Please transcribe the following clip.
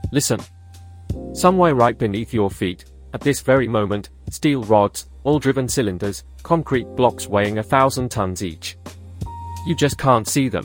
Listen. Somewhere right beneath your feet, at this very moment, steel rods, oil-driven cylinders, concrete blocks weighing 1,000 tons each. You just can't see them.